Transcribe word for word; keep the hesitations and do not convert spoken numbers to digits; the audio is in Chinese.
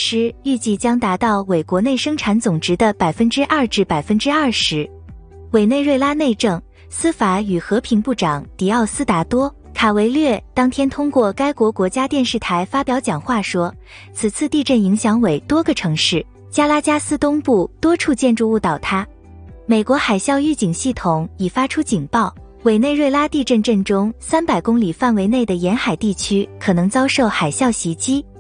失预计将达到为国内生产总值的 百分之二 至 百分之二十。 委内瑞拉内政、司法与和平部长迪奥斯达多·卡维略当天通过该国国家电视台发表讲话说，此次地震影响为多个城市，加拉加斯东部多处建筑物倒塌。美国海啸预警系统已发出警报，委内瑞拉地震震中三百公里范围内的沿海地区可能遭受海啸袭击。